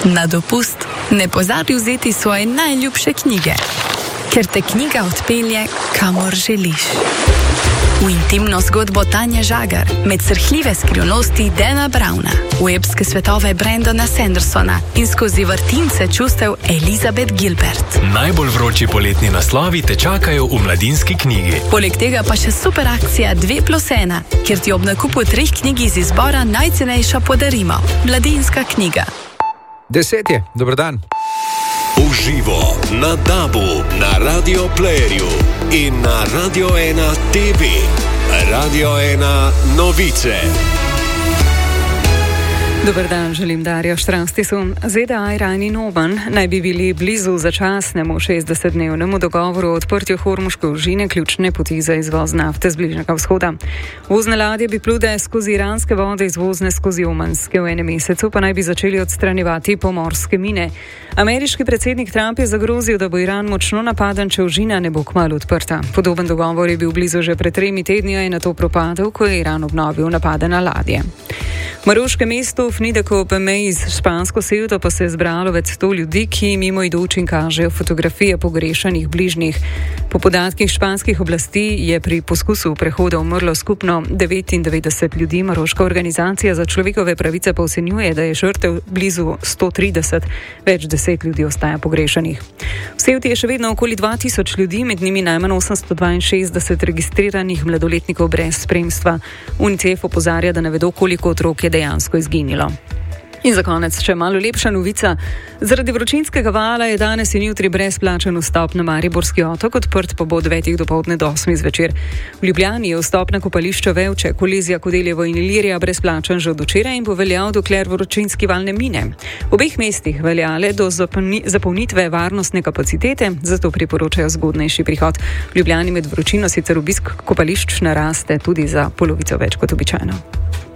Na dopust ne pozabi vzeti svoje najljubše knjige, ker te knjiga odpelje, kamor želiš. V intimno zgodbo Tanje Žagar, med srhljive skrivnosti Dana Browna, v epske svetove Brendana Sandersona in skozi vrtince čustev Elizabeth Gilbert. Najbolj vroči poletni naslovi te čakajo v Mladinski knjigi. Poleg tega pa še super akcija 2+1, kjer ti ob nakupu 3 knjig iz izbora najcenejša podarimo. Mladinska knjiga. 10 je, dober dan. Uživo na DAB-u, na Radio Playerju in na Radio 1 TV. Radio 1 novice. Dober dan, želim Darjo Štranstisu. ZDA, Iran in Oman naj bi bili blizu začasnemu 60-dnevnemu dogovoru o odprtju Hormuške ožine, ključne poti za izvoz nafte z Bližnjega vzhoda. Vozne ladje bi plule skozi iranske vode, izvozne skozi omanske. V enem mesecu pa naj bi začeli odstranjevati pomorske mine. Ameriški predsednik Trump je zagrozil, da bo Iran močno napaden, če ožina ne bo kmalu odprta. Podoben dogovor je bil blizu že pred 3 tedni, a je nato propadel, ko je Iran obnovil napade na ladje. V maroškem mestu Fnideko ob meji s špansko Ceuto pa se je zbralo več 100 ljudi, ki mimoidočim kažejo fotografije pogrešanih bližnjih. Po podatkih španskih oblasti je pri poskusu prehoda umrlo skupno 99 ljudi. Maroška organizacija za človekove pravice pa ocenjuje, da je žrtev blizu 130, več 10 ljudi ostaja pogrešanih. V Ceuti je še vedno okoli 2000 ljudi, med njimi najmanj 862 registriranih mladoletnikov brez spremstva. UNICEF opozarja, da ne vedo, koliko otrok je dejansko izginilo. In za konec še malo lepša novica. Zaradi vročinskega vala je danes in jutri brezplačen vstop na Mariborski otok, odprt pa bo od 9 dopoldne do 8 zvečer. V Ljubljani je vstop na kopališče Vevče, Kolezija, Kodeljevo in Ilirija brezplačen že od včeraj in bo veljal, dokler vročinski val ne mine. V obeh mestih veljale do zapolnitve varnostne kapacitete, zato priporočajo zgodnejši prihod. V Ljubljani med vročino sicer obisk kopališč naraste tudi za polovico več kot običajno.